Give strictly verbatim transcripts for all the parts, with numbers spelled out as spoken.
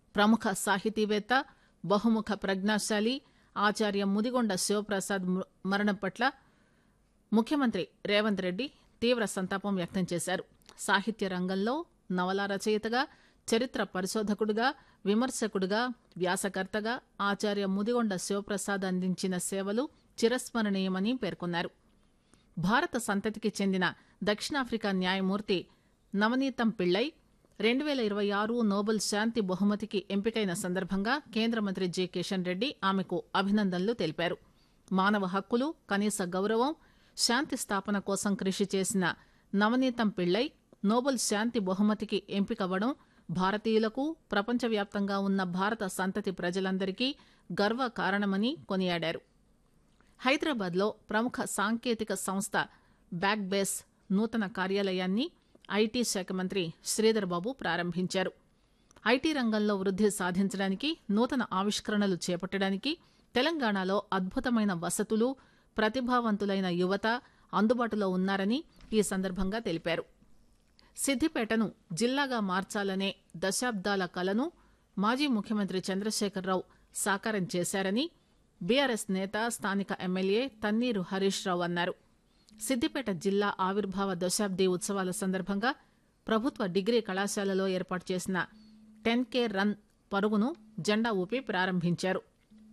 ప్రముఖ సాహితీవేత్త బహుముఖ ప్రజ్ఞాశాలి ఆచార్య ముదిగొండ శివప్రసాద్ మరణం పట్ల ముఖ్యమంత్రి రేవంత్ రెడ్డి తీవ్ర సంతాపం వ్యక్తం చేశారు. సాహిత్య రంగంలో నవలా రచయితగా, చరిత్ర పరిశోధకుడిగా, విమర్శకుడిగా, వ్యాసకర్తగా ఆచార్య ముదిగొండ శివప్రసాద్ అందించిన సేవలు చిరస్మరణీయమని పేర్కొన్నారు. భారత సంతతికి చెందిన దక్షిణాఫ్రికా న్యాయమూర్తి నవనీతం పిళ్ళై రెండు పేల ఇరవై ఆరు నోబెల్ శాంతి బహుమతికి ఎంపికైన సందర్భంగా కేంద్ర మంత్రి జి కిషన్ రెడ్డి ఆమెకు అభినందనలు తెలిపారు. మానవ హక్కులు, కనీస గౌరవం, శాంతి స్థాపన కోసం కృషి చేసిన నవనీతం పిళ్ళై నోబెల్ శాంతి బహుమతికి ఎంపికవ్వడం భారతీయులకు, ప్రపంచవ్యాప్తంగా ఉన్న భారత సంతతి ప్రజలందరికీ గర్వకారణమని కొనియాడారు. హైదరాబాద్లో ప్రముఖ సాంకేతిక సంస్థ బ్యాక్ బేస్ నూతన కార్యాలయాన్ని ఐటీ శాఖ మంత్రి శ్రీధర్ బాబు ప్రారంభించారు. ఐటీ రంగంలో వృద్ధి సాధించడానికి, నూతన ఆవిష్కరణలు చేపట్టడానికి తెలంగాణలో అద్భుతమైన వసతులు, ప్రతిభావంతులైన యువత అందుబాటులో ఉన్నారని ఈ సందర్భంగా తెలిపారు. సిద్దిపేటను జిల్లాగా మార్చాలనే దశాబ్దాల కలను మాజీ ముఖ్యమంత్రి చంద్రశేఖరరావు సాకారం చేశారని బీఆర్ఎస్ నేత, స్థానిక ఎమ్మెల్యే తన్నీరు హరీష్ రావు అన్నారు. సిద్దిపేట జిల్లా ఆవిర్భావ దశాబ్ది ఉత్సవాల సందర్భంగా ప్రభుత్వ డిగ్రీ కళాశాలలో ఏర్పాటు చేసిన టెన్ కే రన్ పరుగును జెండా ఊపి ప్రారంభించారు.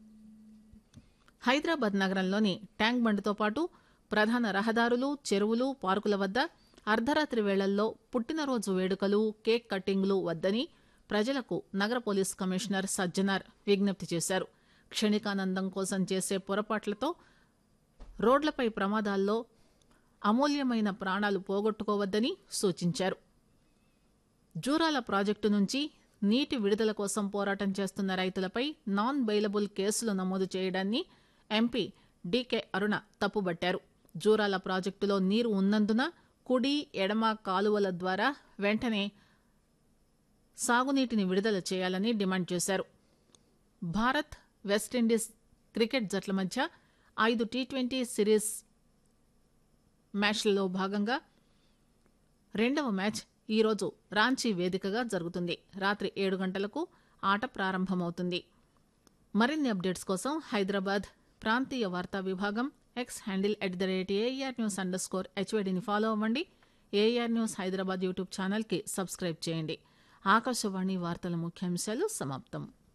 హైదరాబాద్ నగరంలోని ట్యాంక్ బండ్తో పాటు ప్రధాన రహదారులు, చెరువులు, పార్కుల వద్ద అర్ధరాత్రి వేళల్లో పుట్టినరోజు వేడుకలు, కేక్ కటింగ్లు వద్దని ప్రజలకు నగర పోలీస్ కమిషనర్ సజ్జనార్ విజ్ఞప్తి చేశారు. క్షణికానందం కోసం చేసే పొరపాట్లతో రోడ్లపై ప్రమాదాల్లో అమూల్యమైన ప్రాణాలు పోగొట్టుకోవద్దని సూచించారు. జూరాల ప్రాజెక్టు నుంచి నీటి విడుదల కోసం పోరాటం చేస్తున్న రైతులపై నాన్ బెయిలబుల్ కేసులు నమోదు చేయడాన్ని ఎంపీ డీకే అరుణ తప్పుబట్టారు. జూరాల ప్రాజెక్టులో నీరు ఉన్నందున కుడి, ఎడమ కాలువల ద్వారా వెంటనే సాగునీటిని విడుదల చేయాలని డిమాండ్ చేశారు. భారత్, వెస్టిండీస్ క్రికెట్ జట్ల మధ్య ఐదు టీ ట్వంటీ సిరీస్ మ్యాచ్లలో భాగంగా రెండవ మ్యాచ్ ఈరోజు రాంచీ వేదికగా జరుగుతుంది. రాత్రి ఏడు గంటలకు ఆట ప్రారంభమవుతుంది. మరిన్ని అప్డేట్స్ కోసం హైదరాబాద్ ప్రాంతీయ వార్తా విభాగం X handle at the rate AR news under score హెచ్వైడిని follow అవ్వండి. ఏఆర్ న్యూస్ హైదరాబాద్ యూట్యూబ్ ఛానల్కి సబ్స్క్రైబ్ చేయండి. ఆకాశవాణి వార్తల ముఖ్యాంశాలు సమాప్తం.